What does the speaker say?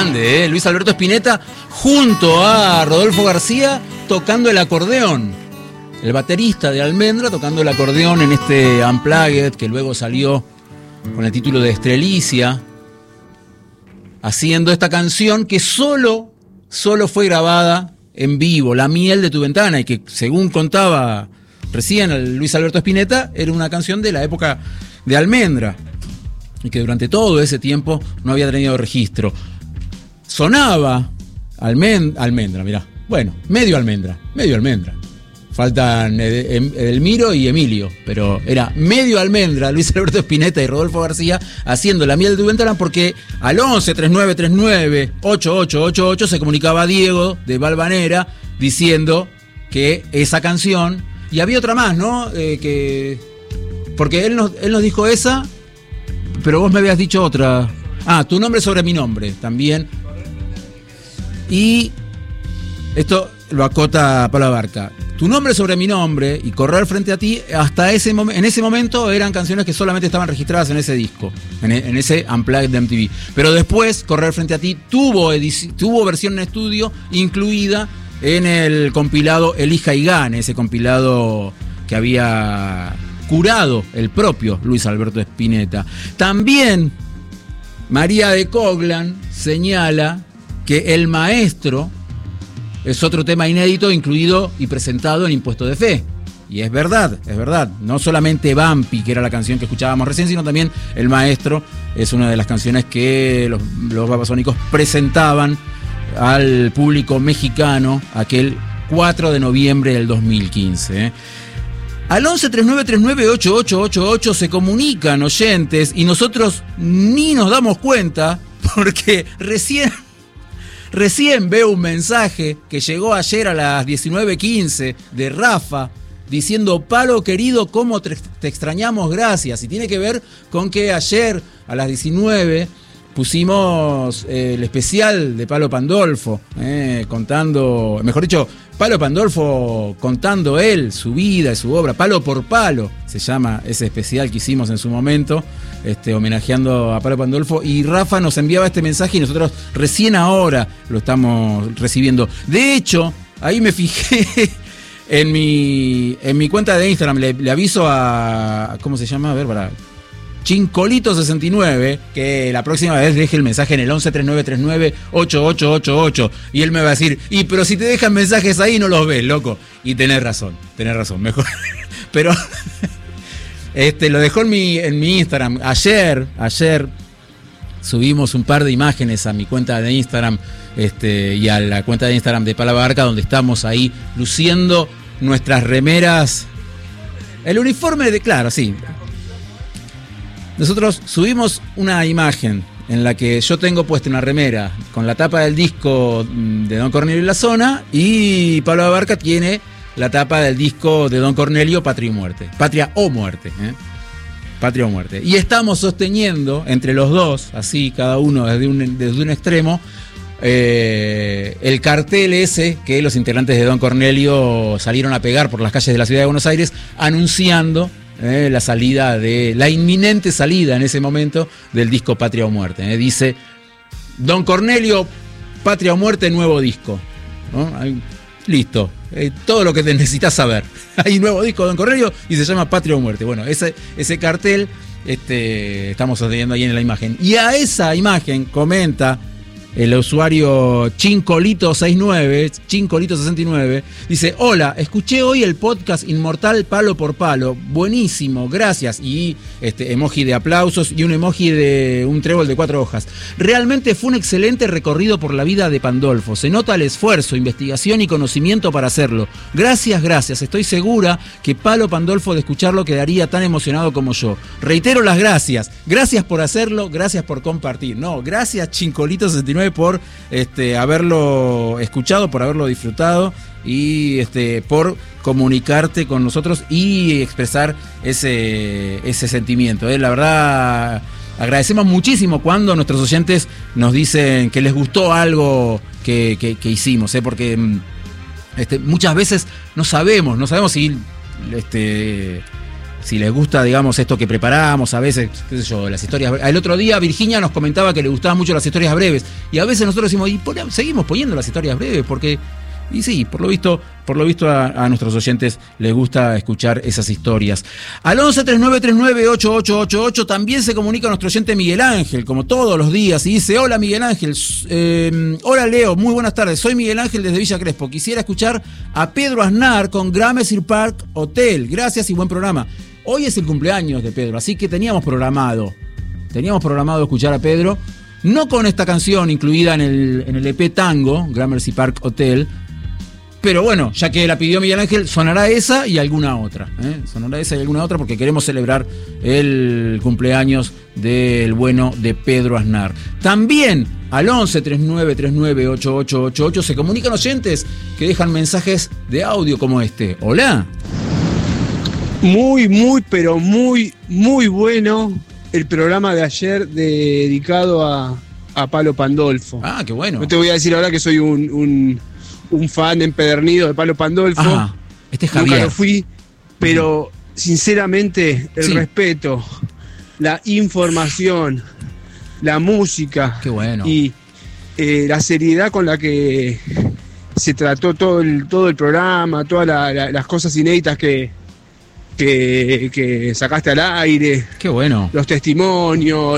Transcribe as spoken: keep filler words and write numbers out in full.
grande, ¿eh? Luis Alberto Spinetta junto a Rodolfo García tocando el acordeón. El baterista de Almendra tocando el acordeón en este Unplugged que luego salió con el título de Estrelicia, haciendo esta canción que solo, solo fue grabada en vivo, La miel de tu ventana, y que según contaba recién Luis Alberto Spinetta, era una canción de la época de Almendra, y que durante todo ese tiempo no había tenido registro. Sonaba Almend- Almendra, mirá, bueno, medio Almendra, medio Almendra. Faltan Edelmiro y Emilio, pero era medio Almendra, Luis Alberto Spinetta y Rodolfo García haciendo La miel de tu ventana, porque al once treinta y nueve treinta y nueve ochenta y ocho ochenta y ocho se comunicaba Diego de Valvanera diciendo que esa canción, y había otra más, ¿no? Eh, que porque él nos, él nos dijo esa, pero vos me habías dicho otra. Ah, Tu nombre sobre mi nombre, también. Y esto lo acota Pablo Abarca. Tu nombre sobre mi nombre y Correr frente a ti, hasta ese momento, en ese momento eran canciones que solamente estaban registradas en ese disco, en, en ese Unplugged de M T V. Pero después, Correr frente a ti tuvo, edici- tuvo versión en estudio incluida en el compilado Elija y Gane, ese compilado que había curado el propio Luis Alberto Spinetta. También María de Coglan señala que El Maestro es otro tema inédito incluido y presentado en Impuesto de Fe. Y es verdad, es verdad. No solamente Vampi, que era la canción que escuchábamos recién, sino también El Maestro es una de las canciones que los, los Babasónicos presentaban al público mexicano aquel cuatro de noviembre del dos mil quince. ¿eh? Al once treinta y nueve treinta y nueve ochenta y ocho ochenta y ocho se comunican oyentes y nosotros ni nos damos cuenta porque recién... Recién veo un mensaje que llegó ayer a las diecinueve quince de Rafa diciendo: Palo querido, ¿cómo te, te extrañamos? Gracias. Y tiene que ver con que ayer a las diecinueve pusimos eh, el especial de Palo Pandolfo, eh, contando, mejor dicho, Palo Pandolfo contando él, su vida y su obra, Palo por Palo, se llama ese especial que hicimos en su momento, este, homenajeando a Palo Pandolfo, y Rafa nos enviaba este mensaje y nosotros recién ahora lo estamos recibiendo. De hecho, ahí me fijé en mi, en mi cuenta de Instagram, le, le aviso a, ¿cómo se llama? A ver, para... Chincolito sesenta y nueve, que la próxima vez deje el mensaje en el once treinta y nueve treinta y nueve ochenta y ocho ochenta y ocho, y él me va a decir: y pero si te dejan mensajes ahí no los ves, loco. Y tenés razón, tenés razón, mejor. Pero este lo dejó en mi, en mi Instagram. Ayer, ayer subimos un par de imágenes a mi cuenta de Instagram, este, y a la cuenta de Instagram de Palo Abarca, donde estamos ahí luciendo nuestras remeras. El uniforme de, claro, sí. Nosotros subimos una imagen en la que yo tengo puesta una remera con la tapa del disco de Don Cornelio y la Zona, y Pablo Abarca tiene la tapa del disco de Don Cornelio, Patria y Muerte. Patria o Muerte, ¿eh? Patria o Muerte. Y estamos sosteniendo entre los dos, así cada uno desde un, desde un extremo, eh, el cartel ese que los integrantes de Don Cornelio salieron a pegar por las calles de la ciudad de Buenos Aires anunciando Eh, la salida de, la inminente salida en ese momento del disco Patria o Muerte. Eh. Dice: Don Cornelio, Patria o Muerte, nuevo disco. ¿No? Ahí, listo. Eh, todo lo que te necesitas saber. Hay nuevo disco de Don Cornelio y se llama Patria o Muerte. Bueno, ese, ese cartel este, estamos sosteniendo ahí en la imagen. Y a esa imagen comenta el usuario Chincolito sesenta y nueve, Chincolito sesenta y nueve, dice: hola, escuché hoy el podcast Inmortal Palo por Palo, buenísimo, gracias, y este emoji de aplausos y un emoji de un trébol de cuatro hojas. Realmente fue un excelente recorrido por la vida de Pandolfo, se nota el esfuerzo, investigación y conocimiento para hacerlo. Gracias, gracias, estoy segura que Palo Pandolfo de escucharlo quedaría tan emocionado como yo. Reitero las gracias, gracias por hacerlo, gracias por compartir. No, gracias Chincolito sesenta y nueve por este, haberlo escuchado, por haberlo disfrutado y este, por comunicarte con nosotros y expresar ese, ese sentimiento. ¿eh? La verdad, agradecemos muchísimo cuando nuestros oyentes nos dicen que les gustó algo que, que, que hicimos, ¿eh? porque este, muchas veces no sabemos, no sabemos si este, si les gusta, digamos, esto que preparamos, a veces, qué sé yo, las historias. El otro día Virginia nos comentaba que le gustaban mucho las historias breves. Y a veces nosotros decimos, y pon, seguimos poniendo las historias breves, porque. Y sí, por lo visto, por lo visto a, a nuestros oyentes les gusta escuchar esas historias. Al once treinta y nueve treinta y nueve ocho ocho ocho ocho también se comunica nuestro oyente Miguel Ángel, como todos los días, y dice: hola Miguel Ángel, eh, hola Leo, muy buenas tardes, soy Miguel Ángel desde Villa Crespo. Quisiera escuchar a Pedro Aznar con Gramercy Park Hotel. Gracias y buen programa. Hoy es el cumpleaños de Pedro, así que teníamos programado, teníamos programado escuchar a Pedro, no con esta canción incluida en el, en el E P Tango, Gramercy Park Hotel. Pero bueno, ya que la pidió Miguel Ángel, sonará esa y alguna otra. ¿eh? Sonará esa y alguna otra porque queremos celebrar el cumpleaños del bueno de Pedro Aznar. También al once treinta y nueve treinta y nueve ocho ocho ocho ocho se comunican oyentes que dejan mensajes de audio como este. Hola. Muy, muy, pero muy, muy bueno el programa de ayer dedicado a, a Palo Pandolfo. Ah, qué bueno. No te voy a decir ahora que soy un... un un fan empedernido de Palo Pandolfo. Ajá, este es Javier. Nunca lo fui, pero sinceramente el sí. respeto, la información, la música. Qué bueno. Y eh, la seriedad con la que se trató todo el, todo el programa, todas la, la, las cosas inéditas que, que, que sacaste al aire. Qué bueno. Los testimonios.